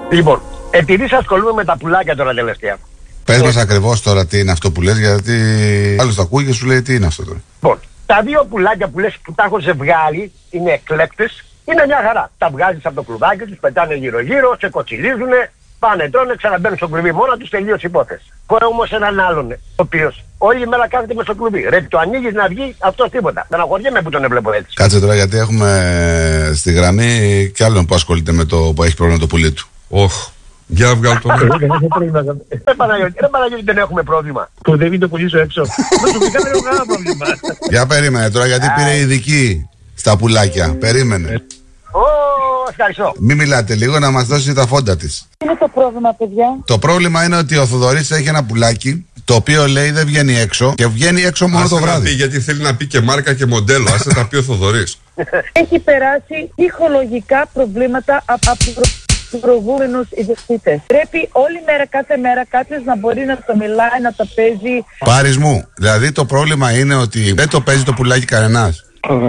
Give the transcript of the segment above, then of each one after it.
Λοιπόν, επειδή σας ασχολούμαι με τα πουλάκια τώρα τελευταία. Πες μας ακριβώς τώρα τι είναι αυτό που λες, γιατί άλλος το ακούει και σου λέει τι είναι αυτό τώρα. Λοιπόν, τα δύο πουλάκια που λες που τα έχω ζευγάρι είναι εκλέκτες, είναι μια χαρά. Τα βγάζεις από το κλουβάκι τους, πετάνε γύρω-γύρω, σε κοτσιλίζουνε, πάνε, τρώνε, ξαναμπαίνουν στο κλουβί μόνα τους, τελείωσε η υπόθεση. Έχω όμως έναν άλλον, ο οποίος όλη μέρα κάθεται μες στο κλουβί. Ρε, το ανοίγεις να βγει, αυτός τίποτα. Στεναχωριέμαι που τον έβλεπω έτσι. Κάτσε τώρα, γιατί έχουμε στη γραμμή κι άλλον που ασχολείται με το που έχει πρόβλημα το πουλί του. Όχ. Για βγάλω το. Ρε Παναγιώτη, δεν έχουμε πρόβλημα. Που δεν είναι το πουλί σου έξω. Προσωπικά δεν έχω κανένα πρόβλημα. Για περίμενε τώρα, γιατί πήρε ειδική στα πουλάκια. Περίμενε. Ευχαριστώ. Μην μιλάτε λίγο, να μας δώσει τα φόντα της. Τι είναι το πρόβλημα, παιδιά? Το πρόβλημα είναι ότι ο Θοδωρής έχει ένα πουλάκι, το οποίο λέει δεν βγαίνει έξω και βγαίνει έξω μόνο το βράδυ. Γιατί θέλει να πει και μάρκα και μοντέλο. Άσε τα πει ο Θοδωρής. Έχει περάσει ψυχολογικά προβλήματα από προηγούμενους ιδιοκτήτες. Πρέπει όλη μέρα, κάθε μέρα κάποιος να μπορεί να το μιλάει, να το παίζει. Πάρεις μου, δηλαδή το πρόβλημα είναι ότι δεν το παίζει το πουλάκι κανένας.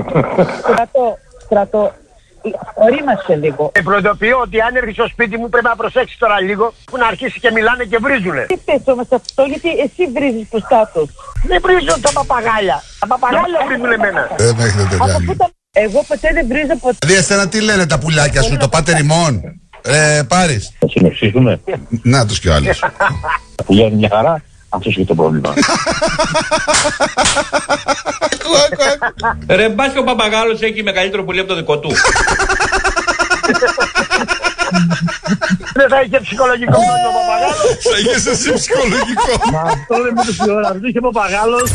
Στρατό, ορίμασε λίγο. Προειδοποιώ ότι αν έρθει στο σπίτι μου πρέπει να προσέξεις τώρα λίγο που να αρχίσει και μιλάνε και βρίζουνε. Τι πες όμως αυτό, γιατί εσύ βρίζεις μπροστά τους. Δεν βρίζουν τα παπαγάλια. Τα παπαγάλια βρίζουν εμένα. Δεν με έχετε κάνει. Εγώ ποτέ δεν βρίζω ποτέ. Δηλαδή εσένα τι λένε τα πουλάκια σου, το πάτε ρημών. Πάρεις. Θα συνοψίσουμε. Να τους κι ο άλλος. Τα πουλιά είναι μια χαρά, αυτός είναι το πρόβλημα. Ρε μπας και ο παπαγάλος έχει μεγαλύτερο πουλί από το δικό του. Δεν θα είχε ψυχολογικό πρόβλημα ο παπαγάλος. Θα είχες εσύ ψυχολογικό. Μα αυτό δεν με τόση ώρα, αυτό είχε παπαγάλος.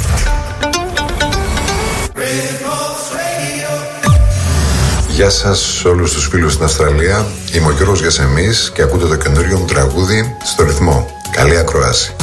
Γεια σας σε όλους τους φίλους στην Αυστραλία. Είμαι ο Γιώργος Γεσεμής και ακούτε το καινούριο μου τραγούδι στο ρυθμό. Καλή ακρόαση.